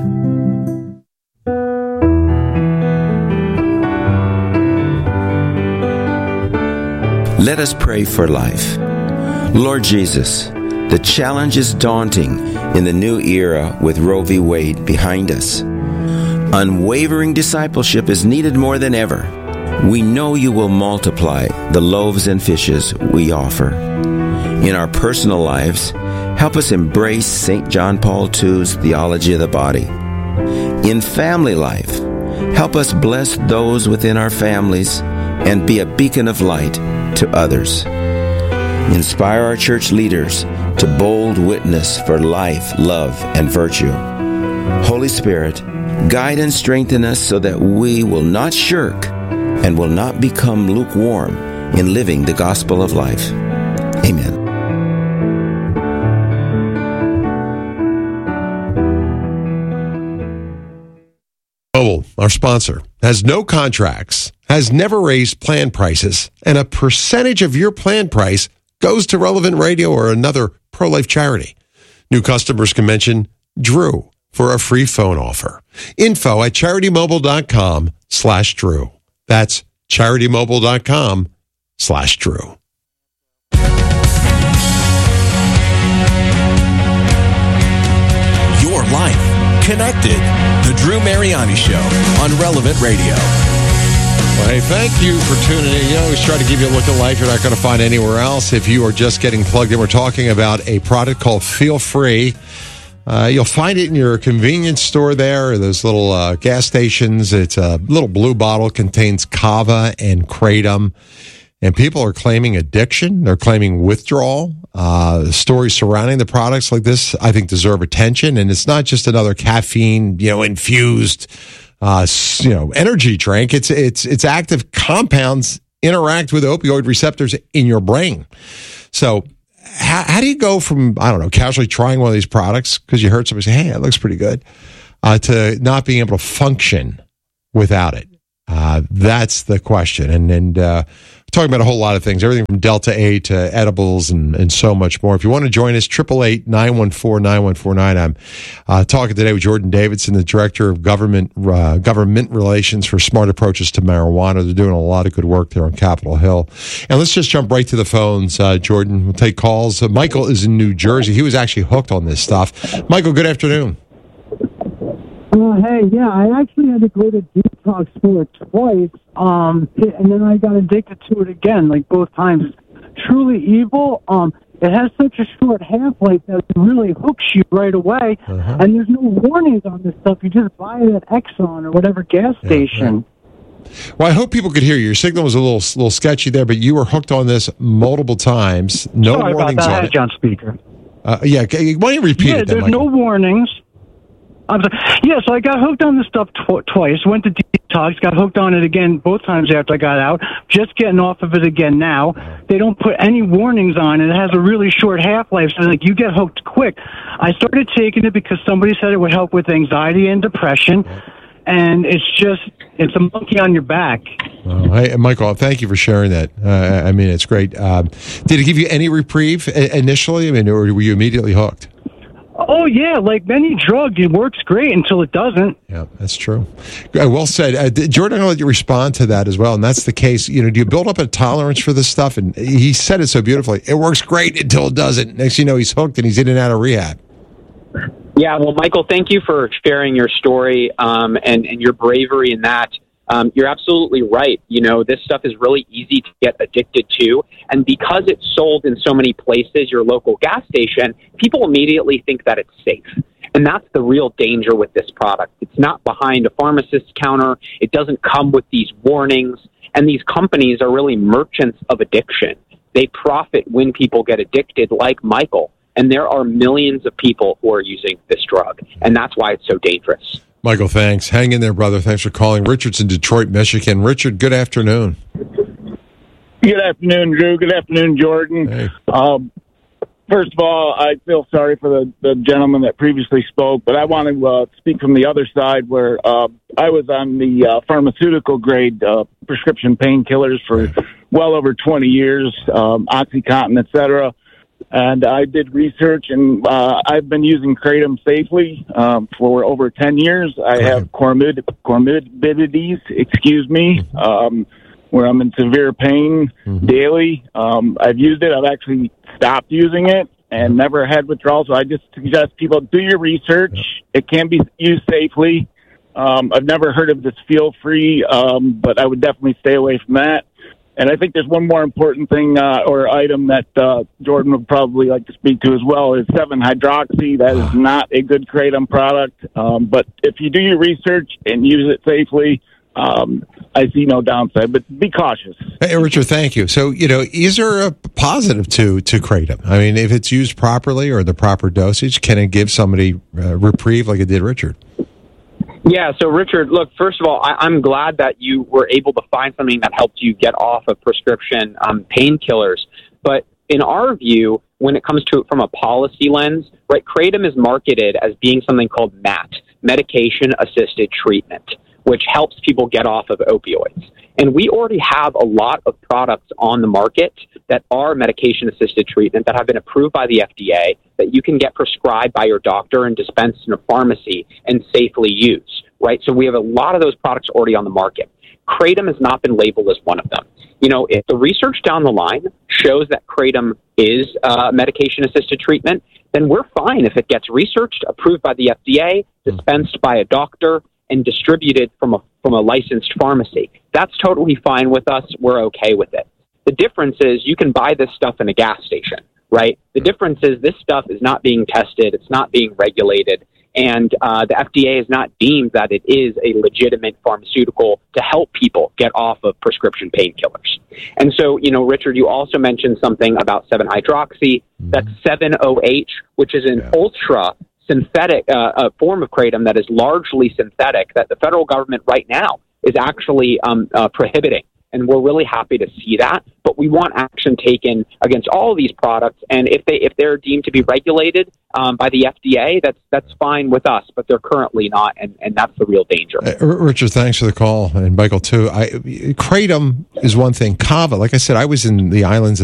Let us pray for life. Lord Jesus, the challenge is daunting in the new era with Roe v. Wade behind us. Unwavering discipleship is needed more than ever. We know you will multiply the loaves and fishes we offer. In our personal lives, help us embrace St. John Paul II's theology of the body. In family life, help us bless those within our families and be a beacon of light to others. Inspire our church leaders to bold witness for life, love, and virtue. Holy Spirit, guide and strengthen us so that we will not shirk and will not become lukewarm in living the gospel of life. Amen. Mobile, our sponsor, has no contracts, has never raised plan prices, and a percentage of your plan price goes to Relevant Radio or another pro-life charity. New customers can mention Drew for a free phone offer. Info at CharityMobile.com/Drew. That's CharityMobile.com/Drew. Your life connected. The Drew Mariani Show on Relevant Radio. Well, hey, thank you for tuning in. You know, always try to give you a look at life you're not going to find anywhere else. If you are just getting plugged in, we're talking about a product called Feel Free. You'll find it in your convenience store there, or those little gas stations. It's a little blue bottle, contains kava and kratom. And people are claiming addiction. They're claiming withdrawal. The stories surrounding the products like this, I think, deserve attention. And it's not just another caffeine, infused, energy drink. It's active compounds interact with opioid receptors in your brain. So how do you go from, casually trying one of these products because you heard somebody say, hey, it looks pretty good, to not being able to function without it? That's the question. And talking about a whole lot of things, everything from Delta 8 to edibles and so much more. If you want to join us, 888-914-9149. I'm talking today with Jordan Davidson, the Director of Government Relations for Smart Approaches to Marijuana. They're doing a lot of good work there on Capitol Hill. And let's just jump right to the phones, Jordan. We'll take calls. Michael is in New Jersey. He was actually hooked on this stuff. Michael, good afternoon. Hey, yeah, I actually had to go to detox for it twice, and then I got addicted to it again, like both times. It's truly evil. It has such a short half-life that it really hooks you right away, and there's no warnings on this stuff. You just buy it at Exxon or whatever gas station. Right. Well, I hope people could hear you. Your signal was a little sketchy there, but you were hooked on this multiple times. No Sorry warnings about that. on I had it. it on speaker. Why don't you repeat it then, there's Michael? no warnings. I'm sorry. Yeah, so I got hooked on this stuff twice. Went to detox, got hooked on it again both times after I got out. Just getting off of it again now. They don't put any warnings on it. It has a really short half-life, so you get hooked quick. I started taking it because somebody said it would help with anxiety and depression, and it's a monkey on your back. Oh, hey, Michael, thank you for sharing that. It's great. Did it give you any reprieve initially? Or were you immediately hooked? Oh, yeah, like many drugs, it works great until it doesn't. Yeah, that's true. Well said. Jordan, I'll let you respond to that as well. And that's the case. Do you build up a tolerance for this stuff? And he said it so beautifully. It works great until it doesn't. Next thing you know, he's hooked and he's in and out of rehab. Yeah, well, Michael, thank you for sharing your story and your bravery in that. You're absolutely right. This stuff is really easy to get addicted to. And because it's sold in so many places, your local gas station, people immediately think that it's safe. And that's the real danger with this product. It's not behind a pharmacist's counter. It doesn't come with these warnings. And these companies are really merchants of addiction. They profit when people get addicted, like Michael. And there are millions of people who are using this drug. And that's why it's so dangerous. Michael, thanks. Hang in there, brother. Thanks for calling. Richard's in Detroit, Michigan. Richard, good afternoon. Good afternoon, Drew. Good afternoon, Jordan. Hey. First of all, I feel sorry for the gentleman that previously spoke, but I want to speak from the other side where I was on the pharmaceutical grade prescription painkillers for well over 20 years, OxyContin, et cetera. And I did research, and I've been using Kratom safely for over 10 years. I have comorbidities, where I'm in severe pain daily. I've used it. I've actually stopped using it and never had withdrawal. So I just suggest people do your research. It can be used safely. I've never heard of this feel-free, but I would definitely stay away from that. And I think there's one more important thing or item that Jordan would probably like to speak to as well is 7-hydroxy. That is not a good Kratom product. But if you do your research and use it safely, I see no downside. But be cautious. Hey, Richard, thank you. So, is there a positive to Kratom? I mean, if it's used properly or the proper dosage, can it give somebody reprieve like it did Richard? Yeah, so Richard, look, first of all, I'm glad that you were able to find something that helped you get off of prescription painkillers. But in our view, when it comes to it from a policy lens, right, Kratom is marketed as being something called MAT, medication-assisted treatment, which helps people get off of opioids. And we already have a lot of products on the market that are medication-assisted treatment that have been approved by the FDA that you can get prescribed by your doctor and dispensed in a pharmacy and safely use, right? So we have a lot of those products already on the market. Kratom has not been labeled as one of them. If the research down the line shows that Kratom is medication-assisted treatment, then we're fine if it gets researched, approved by the FDA, dispensed by a doctor, and distributed from a licensed pharmacy. That's totally fine with us. We're okay with it. The difference is you can buy this stuff in a gas station, right? The difference is this stuff is not being tested. It's not being regulated. And the FDA has not deemed that it is a legitimate pharmaceutical to help people get off of prescription painkillers. And so, Richard, you also mentioned something about 7-hydroxy. That's 7-OH, which is an ultra synthetic form of kratom that is largely synthetic that the federal government right now is actually prohibiting. And we're really happy to see that. But we want action taken against all of these products. And if they're deemed to be regulated by the FDA, that's fine with us. But they're currently not, and that's the real danger. Richard, thanks for the call, and Michael too. Kratom is one thing. Kava, like I said, I was in the islands